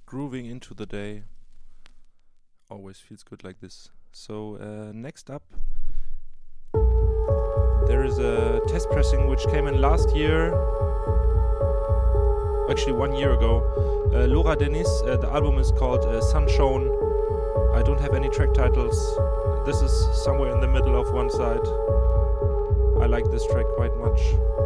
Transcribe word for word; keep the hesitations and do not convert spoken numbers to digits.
grooving into the day. Always feels good like this. So uh, next up, there is a test pressing which came in last year, actually one year ago. Uh, Laura Denis, uh, the album is called uh, Sunshone. I don't have any track titles. This is somewhere in the middle of one side. I like this track quite much.